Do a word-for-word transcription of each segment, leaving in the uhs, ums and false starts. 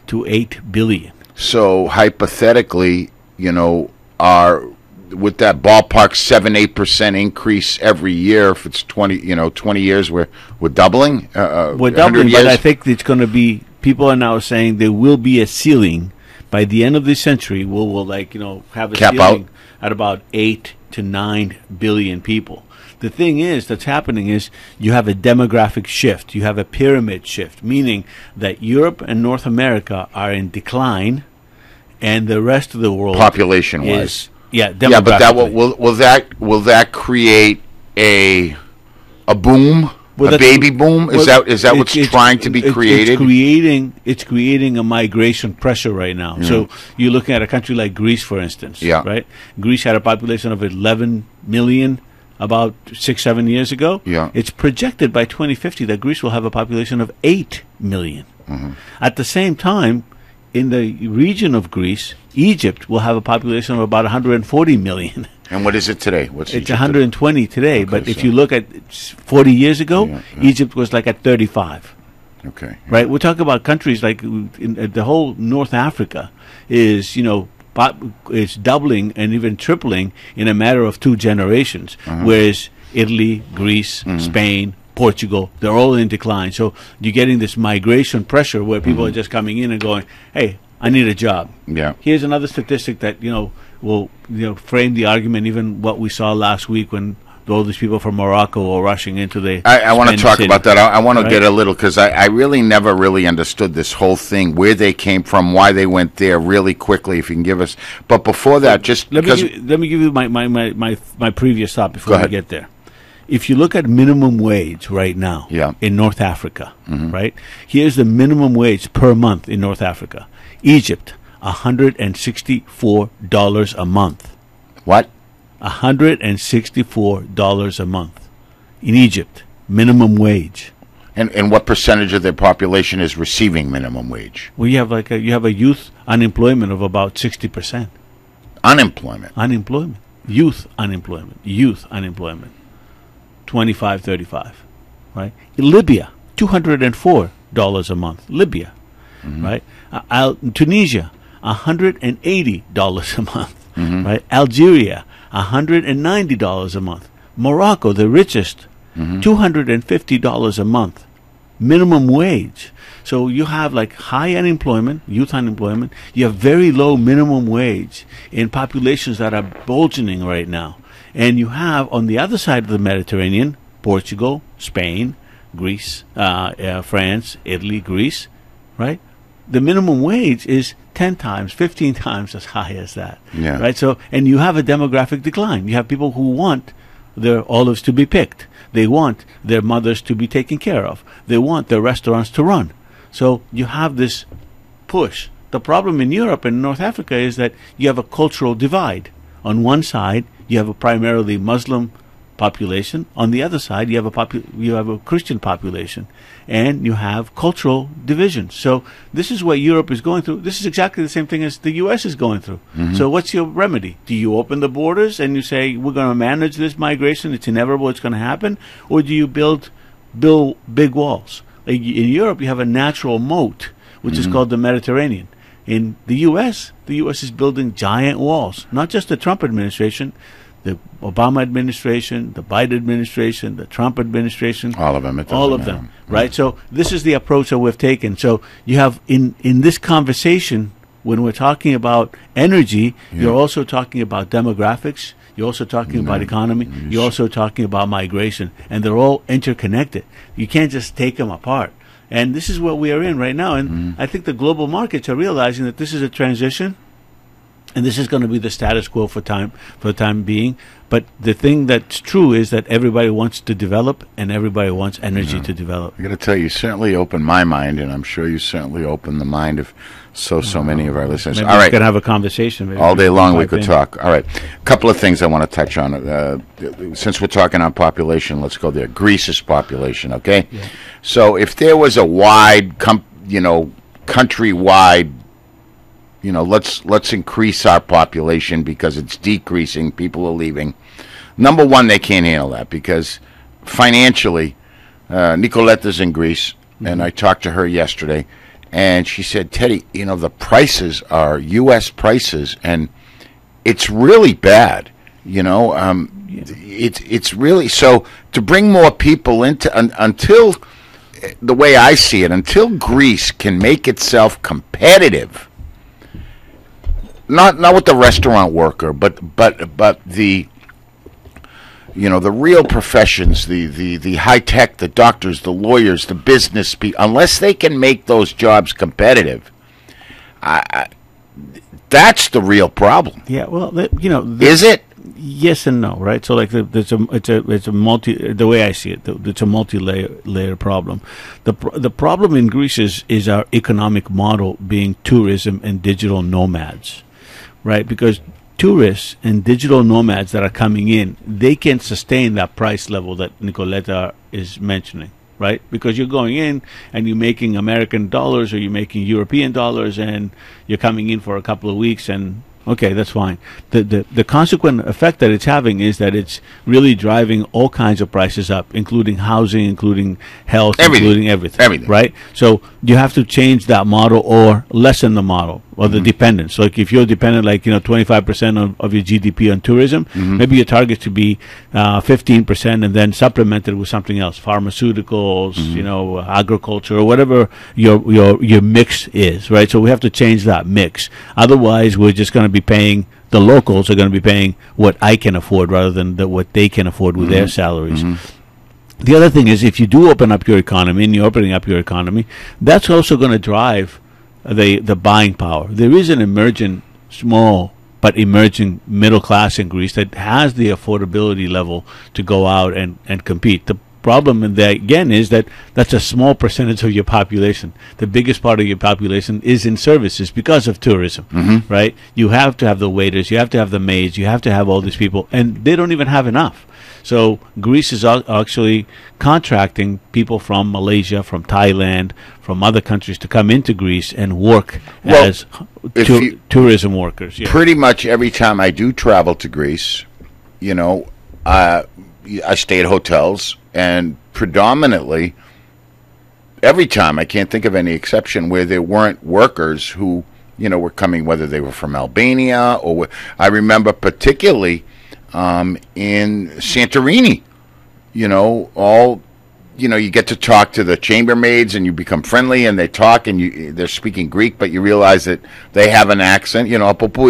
to eight billion. So hypothetically, you know, are with that ballpark seven eight percent increase every year, if it's twenty, you know, twenty years, we're we're doubling. Uh, we're doubling, but I think it's going to be. People are now saying there will be a ceiling by the end of this century. We'll, we'll like you know have a Cap ceiling out. at about eight to nine billion people. The thing is that's happening is you have a demographic shift. You have a pyramid shift, meaning that Europe and North America are in decline, and the rest of the world population wise. Yeah, yeah, but that will, will will that will that create a a boom, well, a baby boom? Is well, that is that what's trying to be created? It's creating it's creating a migration pressure right now. Mm. So you're looking at a country like Greece, for instance. Yeah. Right. Greece had a population of eleven million about six seven years ago. Yeah. It's projected by twenty fifty that Greece will have a population of eight million. Mm-hmm. At the same time, in the region of Greece, Egypt will have a population of about one hundred forty million. And what is it today? What's it's Egypt one hundred twenty today, okay, but so if you look at forty years ago, yeah, yeah. Egypt was like at thirty-five. Okay. Yeah. Right? We're talking about countries like in, uh, the whole North Africa is, you know, is doubling and even tripling in a matter of two generations, uh-huh. whereas Italy, Greece, mm-hmm. Spain, Portugal, they're all in decline. So you're getting this migration pressure where people mm-hmm. are just coming in and going, hey, I need a job. Yeah. Here's another statistic that, you know, will you know frame the argument, even what we saw last week when all these people from Morocco were rushing into the I, I want to talk city. about that. I, I want right? to get a little, because I, I really never really understood this whole thing, where they came from, why they went there, really quickly, if you can give us. But before that, just let because... Me give, let me give you my, my, my, my, my previous thought before we get there. If you look at minimum wage right now yeah. in North Africa, mm-hmm. right? Here's the minimum wage per month in North Africa. Egypt, one hundred sixty-four dollars a month. What? one hundred sixty-four dollars a month in Egypt, minimum wage. And and what percentage of their population is receiving minimum wage? Well, you have like a, you have a youth unemployment of about sixty percent. Unemployment? Unemployment. Youth unemployment. Youth unemployment. twenty-five, thirty-five, right? In Libya, two hundred four dollars a month. Libya, mm-hmm. right? Uh, Al- Tunisia, one hundred eighty dollars a month, mm-hmm. right? Algeria, one hundred ninety dollars a month. Morocco, the richest, mm-hmm. two hundred fifty dollars a month. Minimum wage. So you have like high unemployment, youth unemployment. You have very low minimum wage in populations that are burgeoning right now. And you have on the other side of the Mediterranean, Portugal, Spain, Greece, uh, uh, France, Italy, Greece, right? The minimum wage is ten times, fifteen times as high as that, yeah. right? So, and you have a demographic decline. You have people who want their olives to be picked. They want their mothers to be taken care of. They want their restaurants to run. So you have this push. The problem in Europe and North Africa is that you have a cultural divide. On one side, you have a primarily Muslim population. On the other side, you have a popu- you have a Christian population, and you have cultural divisions. So this is what Europe is going through. This is exactly the same thing as the U S is going through. Mm-hmm. So what's your remedy? Do you open the borders and you say we're going to manage this migration? It's inevitable. It's going to happen, or do you build build big walls? Like in Europe, you have a natural moat, which mm-hmm. is called the Mediterranean. In the U S, the U S is building giant walls. Not just the Trump administration, the Obama administration, the Biden administration, the Trump administration. All of them. All of them, right? So this is the approach that we've taken. So you have in, in this conversation, when we're talking about energy, yeah. you're also talking about demographics. You're also talking no. about economy. Yes. You're also talking about migration. And they're all interconnected. You can't just take them apart. And this is what we are in right now. And mm. I think the global markets are realizing that this is a transition, and this is going to be the status quo for time for the time being. But the thing that's true is that everybody wants to develop, and everybody wants energy yeah. to develop. I got to tell you, you certainly opened my mind, and I'm sure you certainly opened the mind of so so many of our listeners. Maybe All right, we can have a conversation. Maybe all day long we could in. talk. All right, a couple of things I want to touch on. Uh, since we're talking on population, let's go there. Greece's population, okay? Yeah. So if there was a wide, com- you know, countrywide, you know, let's let's increase our population because it's decreasing. People are leaving. Number one, they can't handle that because financially, uh, Nicoletta's in Greece, mm-hmm. and I talked to her yesterday, And she said, Teddy, you know, the prices are U S prices, and it's really bad. You know, um, yeah. it's it's really so to bring more people into un, until the way I see it, until Greece can make itself competitive. Not not with the restaurant worker, but but but the you know the real professions, the the the high tech, the doctors, the lawyers, the business people. Unless they can make those jobs competitive, I, I, that's the real problem. Yeah, well, the, you know, the, is it? Yes and no, right? So, like, the, it's a it's a it's a multi. The way I see it, it's a multi-layer layer problem. The pr- the problem in Greece is is our economic model being tourism and digital nomads. Right, because tourists and digital nomads that are coming in, they can sustain that price level that Nicoletta is mentioning, right? Because you're going in and you're making American dollars or you're making European dollars and you're coming in for a couple of weeks and okay, that's fine. The, the the consequent effect that it's having is that it's really driving all kinds of prices up, including housing, including health, everything. including everything. Everything. Right? So you have to change that model or lessen the model or the mm-hmm. dependence. Like if you're dependent, like, you know, twenty-five percent of, of your G D P on tourism, mm-hmm. maybe your target should be uh, fifteen percent and then supplemented with something else, pharmaceuticals, mm-hmm. you know, agriculture, or whatever your, your, your mix is, right? So we have to change that mix. Otherwise, we're just going to be paying, the locals are going to be paying what I can afford rather than the, what they can afford with mm-hmm. their salaries. Mm-hmm. The other thing is, if you do open up your economy and you're opening up your economy, that's also going to drive the the buying power. There is an emergent, small but emerging middle class in Greece that has the affordability level to go out and, and compete. The problem in that, again, is that that's a small percentage of your population. The biggest part of your population is in services because of tourism, mm-hmm. right? You have to have the waiters, you have to have the maids, you have to have all these people, and they don't even have enough. So Greece is actually contracting people from Malaysia, from Thailand, from other countries to come into Greece and work well, as tu- you, tourism workers. Yeah. Pretty much every time I do travel to Greece, you know, uh, I stay at hotels, and predominantly every time, I can't think of any exception where there weren't workers who, you know, were coming, whether they were from Albania or I remember particularly um, in Santorini, you know, all, you know, you get to talk to the chambermaids and you become friendly and they talk and you, they're speaking Greek, but you realize that they have an accent, you know,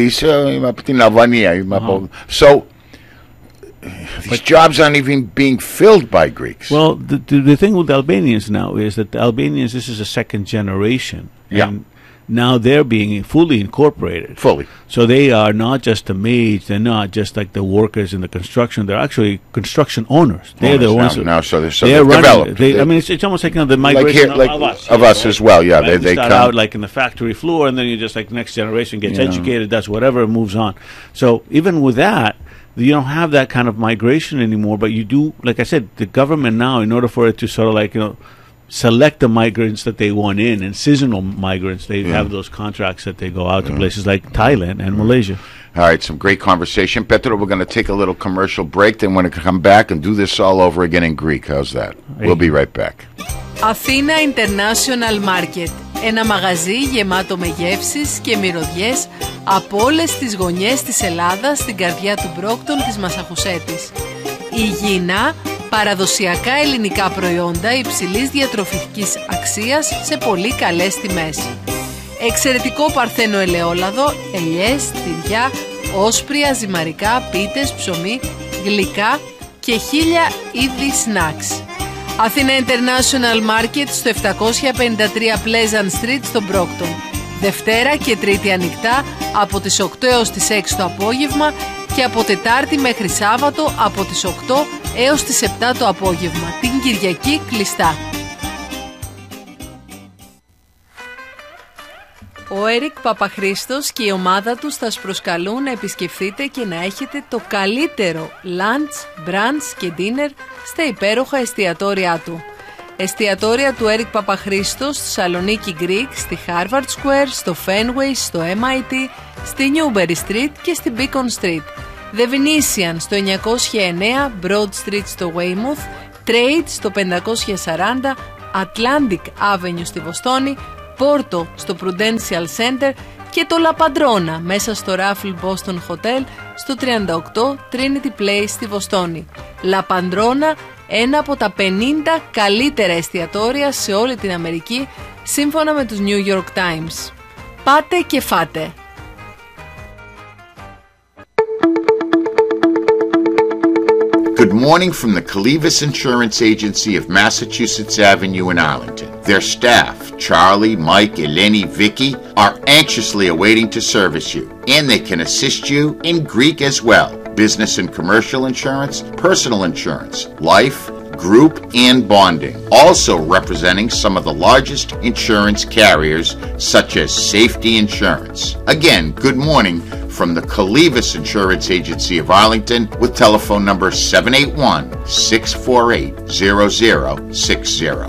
uh-huh. So these but jobs aren't even being filled by Greeks. Well, the, the the thing with the Albanians now is that the Albanians, this is a second generation. Yeah. And now they're being fully incorporated. Fully. So they are not just the maids. They're not just like the workers in the construction. They're actually construction owners. They're owners the ones now, who, now so they're, so they're they're developed. They, they, I mean, it's, it's almost like, you know, the migration like here, of, like of us. Of yeah, us right? as well, yeah. Right? They, they start come out like in the factory floor, and then you just like next generation gets yeah. educated, does whatever, and moves on. So even with that, you don't have that kind of migration anymore, but you do, like I said, the government now, in order for it to sort of like, you know, select the migrants that they want in, and seasonal migrants, they yeah. have those contracts that they go out to yeah. places like Thailand and yeah. Malaysia. All right, some great conversation. Petro, we're going to take a little commercial break, then we're going to come back and do this all over again in Greek. How's that? Hey. We'll be right back. Αθήνα International Market. Ένα μαγαζί γεμάτο με γεύσεις και μυρωδιές από όλες τις γωνιές της Ελλάδας στην καρδιά του Μπρόκτον της Μασαχουσέτης. Υγιεινά, παραδοσιακά ελληνικά προϊόντα υψηλής διατροφικής αξίας σε πολύ καλές τιμές. Εξαιρετικό παρθένο ελαιόλαδο, ελιές, τυριά, όσπρια, ζυμαρικά, πίτες, ψωμί, γλυκά και χίλια είδη σνακς. Αθήνα International Market στο επτακόσια πενήντα τρία Pleasant Street στο Μπρόκτον. Δευτέρα και Τρίτη ανοιχτά από τις οκτώ έως τις έξι το απόγευμα και από Τετάρτη μέχρι Σάββατο από τις οκτώ έως τις επτά το απόγευμα. Την Κυριακή κλειστά. Ο Έρικ Παπαχρήστος και η ομάδα τους θα σας προσκαλούν να επισκεφθείτε και να έχετε το καλύτερο lunch, brunch και dinner στα υπέροχα εστιατόρια του. Εστιατόρια του Έρικ Παπαχρήστος στη Σαλονίκη Greek, στη Harvard Square, στο Fenway, στο εμ άι τι, στη Newberry Street και στη Beacon Street. The Venetian στο εννιακόσια εννέα, Broad Street στο Weymouth, Trade στο πεντακόσια σαράντα, Atlantic Avenue στη Βοστόνη, Porto στο Prudential Center και το La Padrona μέσα στο Raffles Boston Hotel στο τριάντα οκτώ Trinity Place στη Βοστόνη. La Padrona, ένα από τα πενήντα καλύτερα εστιατόρια σε όλη την Αμερική, σύμφωνα με τους New York Times. Πάτε και φάτε! Good morning from the Calivas Insurance Agency of Massachusetts Avenue in Arlington. Their staff, Charlie, Mike, Eleni, Vicky, are anxiously awaiting to service you, and they can assist you in Greek as well. Business and commercial insurance, personal insurance, life, group, and bonding. Also representing some of the largest insurance carriers, such as Safety Insurance. Again, good morning from the Calivas Insurance Agency of Arlington with telephone number seven eight one, six four eight, zero zero six zero.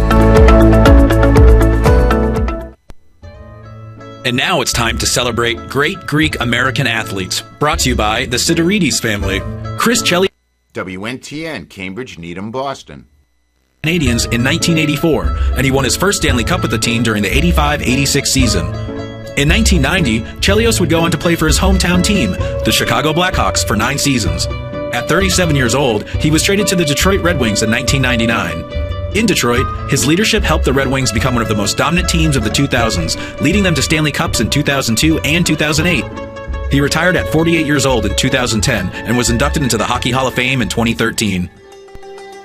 And now it's time to celebrate great Greek American athletes, brought to you by the Sidorides family. Chris Chelios, W N T N, Cambridge, Needham, Boston. Canadians in nineteen eighty-four, and he won his first Stanley Cup with the team during the eighty-five eighty-six season. In nineteen ninety, Chelios would go on to play for his hometown team, the Chicago Blackhawks, for nine seasons. At thirty-seven years old, he was traded to the Detroit Red Wings in nineteen ninety-nine. In Detroit, his leadership helped the Red Wings become one of the most dominant teams of the two thousands, leading them to Stanley Cups in two thousand two and two thousand eight. He retired at forty-eight years old in two thousand ten and was inducted into the Hockey Hall of Fame in twenty thirteen.